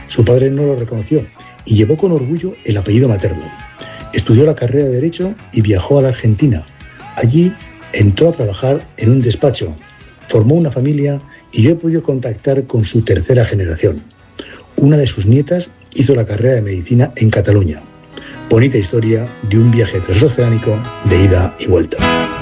Su padre no lo reconoció y llevó con orgullo el apellido materno. Estudió la carrera de Derecho y viajó a la Argentina. Allí entró a trabajar en un despacho, formó una familia y yo he podido contactar con su tercera generación. Una de sus nietas hizo la carrera de medicina en Cataluña. Bonita historia de un viaje transoceánico de ida y vuelta.